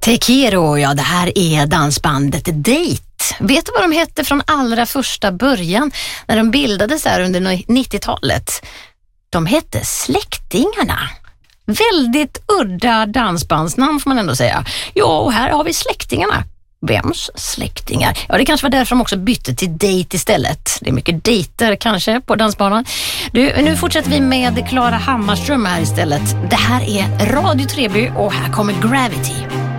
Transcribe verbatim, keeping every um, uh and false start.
Te Quiero, ja det här är dansbandet Date. Vet du vad de hette från allra första början när de bildades här under nittiotalet? De hette Släktingarna. Väldigt udda dansbandsnamn får man ändå säga. Ja, och här har vi Släktingarna. Vems släktingar? Ja, det kanske var därför de också bytte till Date istället. Det är mycket dejter kanske på dansbanan. Du, nu fortsätter vi med Klara Hammarström här istället. Det här är Radio Treby och här kommer Gravity.